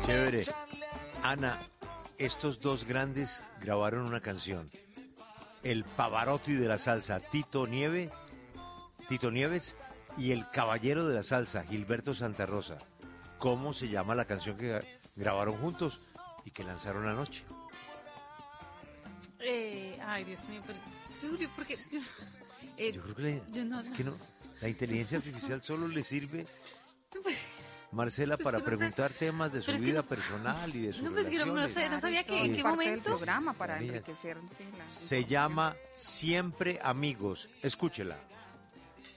Chévere. Ana, estos dos grandes grabaron una canción. El Pavarotti de la salsa, Tito Nieves, y el caballero de la salsa, Gilberto Santa Rosa. ¿Cómo se llama la canción que grabaron juntos y que lanzaron anoche? Ay, Dios mío, pero Julio, porque Yo creo que, yo no, es que no, la inteligencia artificial solo le sirve, pues, Marcela, para no sé. preguntar temas de su Pero es que vida no- personal y de sus no, pues, que no relaciones. sé, no sabía que en Sí. qué Parte del momento. programa para Sabía. enriquecer. Sí, Se llama Siempre Amigos. Escúchela.